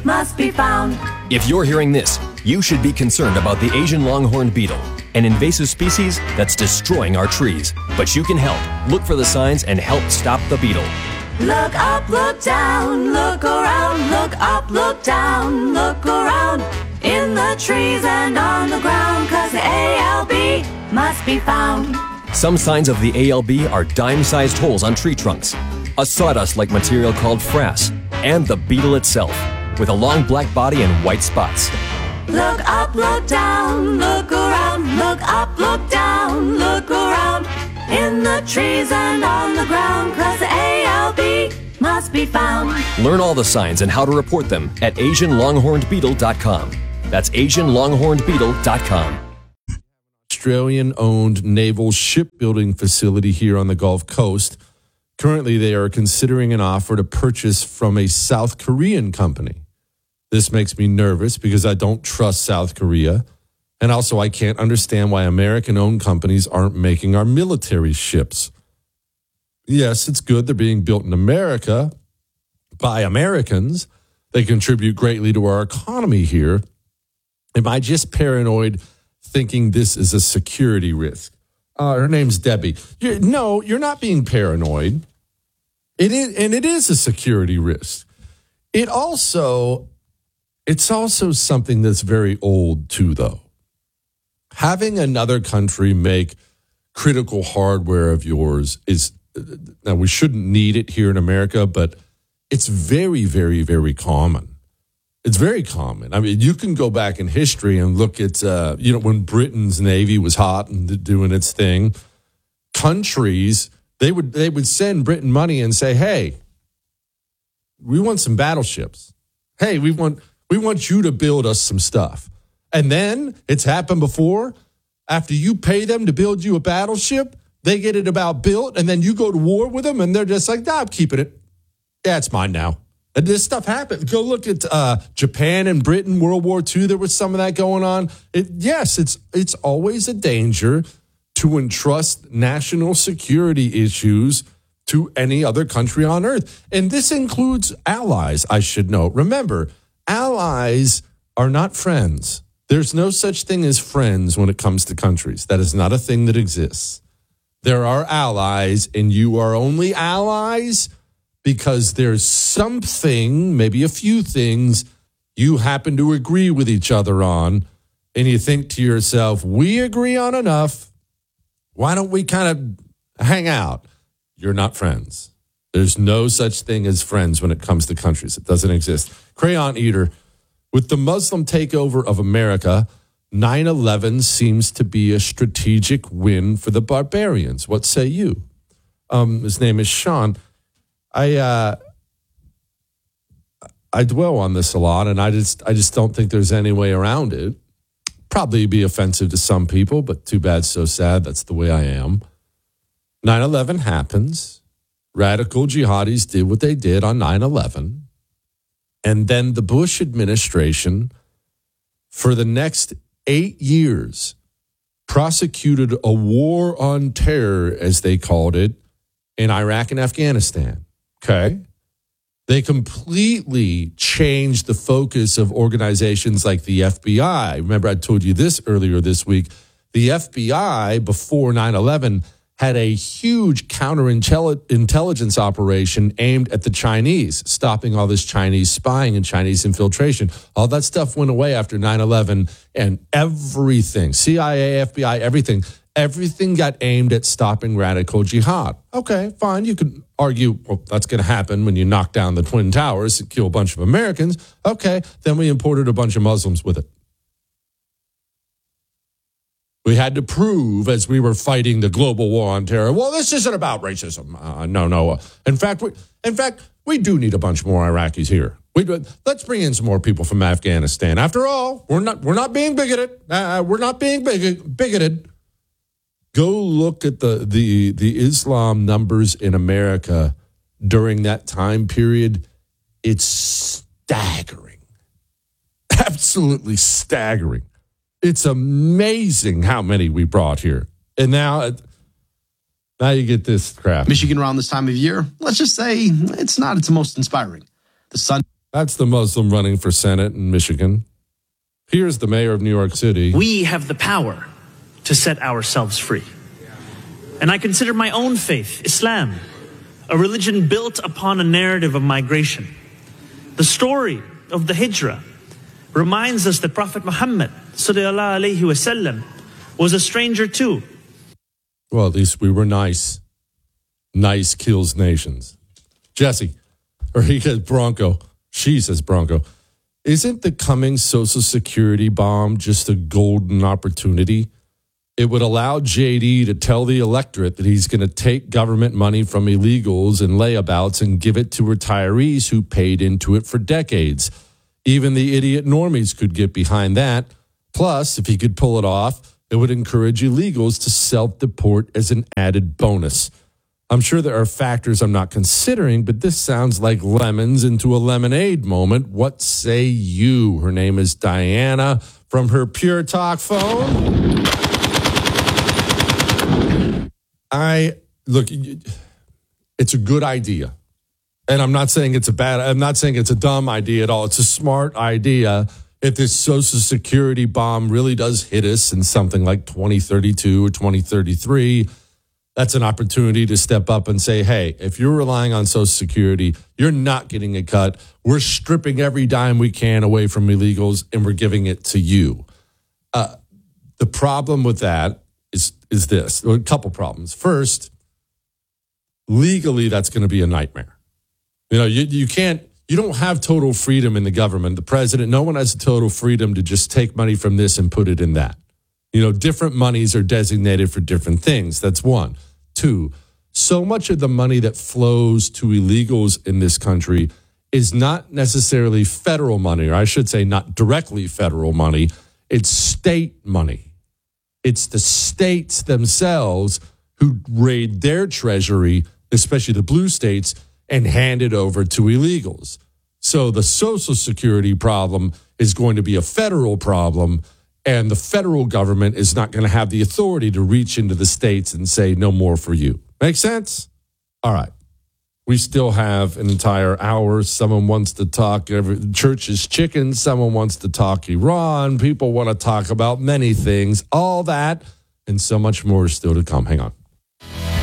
must be found. If you're hearing this, you should be concerned about the Asian longhorn beetle, an invasive species that's destroying our trees. But you can help. Look for the signs and help stop the beetle. Look up, look down, look around, look up, look down, look around, in the trees and on the ground, 'cause the ALB must be found. Some signs of the ALB are dime-sized holes on tree trunks, a sawdust-like material called frass, and the beetle itself, with a long black body and white spots. Look up, look down, look around, look up, look down, look around, in the trees and on the ground, 'cause the ALB must be found. Learn all the signs and how to report them at AsianLonghornedBeetle.com. That's AsianLonghornedBeetle.com. Australian-owned naval shipbuilding facility here on the Gulf Coast. Currently, they are considering an offer to purchase from a South Korean company. This makes me nervous because I don't trust South Korea. And also, I can't understand why American-owned companies aren't making our military ships. Yes, it's good they're being built in America by Americans. They contribute greatly to our economy here. Am I just paranoid thinking this is a security risk? Her name's Debbie. No, you're not being paranoid. It is, and it is a security risk. It's also something that's very old too, though. Having another country make critical hardware of yours is, now we shouldn't need it here in America, but it's very, very, very common. It's very common. I mean, you can go back in history and look at, when Britain's Navy was hot and doing its thing, countries, they would send Britain money and say, hey, we want some battleships. Hey, we want you to build us some stuff. And then it's happened before. After you pay them to build you a battleship, they get it about built, and then you go to war with them, and they're just like, nah, I'm keeping it. Yeah, it's mine now. And this stuff happened. Go look at Japan and Britain, World War II. There was some of that going on. It's always a danger to entrust national security issues to any other country on earth. And this includes allies, I should note. Remember, allies are not friends. There's no such thing as friends when it comes to countries. That is not a thing that exists. There are allies, and you are only allies because there's something, maybe a few things, you happen to agree with each other on, and you think to yourself, we agree on enough. Why don't we kind of hang out? You're not friends. There's no such thing as friends when it comes to countries. It doesn't exist. Crayon Eater, with the Muslim takeover of America, 9/11 seems to be a strategic win for the barbarians. What say you? His name is Sean. I dwell on this a lot, and I just don't think there's any way around it. Probably be offensive to some people, but too bad, so sad. That's the way I am. 9/11 happens. Radical jihadis did what they did on 9/11. And then the Bush administration, for the next 8 years, prosecuted a war on terror, as they called it, in Iraq and Afghanistan. Okay? They completely changed the focus of organizations like the FBI. Remember, I told you this earlier this week. The FBI, before 9/11, had a huge counterintelligence operation aimed at the Chinese, stopping all this Chinese spying and Chinese infiltration. All that stuff went away after 9/11, and everything, CIA, FBI, everything got aimed at stopping radical jihad. Okay, fine. You could argue, well, that's going to happen when you knock down the Twin Towers and kill a bunch of Americans. Okay, then we imported a bunch of Muslims with it. We had to prove, as we were fighting the global war on terror, well, this isn't about racism. No. In fact, we do need a bunch more Iraqis here. Let's bring in some more people from Afghanistan. After all, we're not being bigoted. We're not being bigoted. Go look at the Islam numbers in America during that time period. It's staggering. Absolutely staggering. It's amazing how many we brought here. And now you get this crap. Michigan around this time of year, let's just say it's not its most inspiring. The sun. That's the Muslim running for Senate in Michigan. Here's the mayor of New York City. We have the power to set ourselves free. And I consider my own faith, Islam, a religion built upon a narrative of migration. The story of the Hijrah reminds us that Prophet Muhammad sallallahu alaihi wasallam was a stranger too. Well, at least we were nice. Nice kills nations. Jesse, or he says Bronco. She says Bronco. Isn't the coming Social Security bomb just a golden opportunity? It would allow JD to tell the electorate that he's going to take government money from illegals and layabouts and give it to retirees who paid into it for decades. Even the idiot normies could get behind that. Plus, if he could pull it off, it would encourage illegals to self-deport as an added bonus. I'm sure there are factors I'm not considering, but this sounds like lemons into a lemonade moment. What say you? Her name is Diana from her Pure Talk phone. Look, it's a good idea. And I'm not saying it's a dumb idea at all. It's a smart idea. If this Social Security bomb really does hit us in something like 2032 or 2033, that's an opportunity to step up and say, hey, if you're relying on Social Security, you're not getting a cut. We're stripping every dime we can away from illegals, and we're giving it to you. The problem with that is this. A couple problems. First, legally, that's going to be a nightmare. You don't have total freedom in the government. The president, no one has total freedom to just take money from this and put it in that. Different monies are designated for different things. That's one. Two, so much of the money that flows to illegals in this country is not necessarily federal money, or I should say not directly federal money. It's state money. It's the states themselves who raid their treasury, especially the blue states, and hand it over to illegals. So the Social Security problem is going to be a federal problem, and the federal government is not going to have the authority to reach into the states and say no more for you. Make sense? All right. We still have an entire hour. Someone wants to talk church's chicken. Someone wants to talk Iran. People want to talk about many things. All that and so much more is still to come. Hang on.